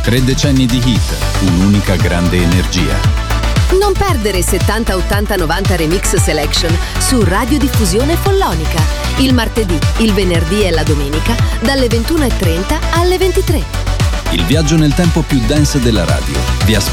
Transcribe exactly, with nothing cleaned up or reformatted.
Tre decenni di hit, un'unica grande energia. Non perdere settanta ottanta novanta Remix Selection su Radiodiffusione Follonica. Il martedì, il venerdì e la domenica dalle ventuno e trenta alle ventitré. Il viaggio nel tempo più dance della radio. Vi aspetta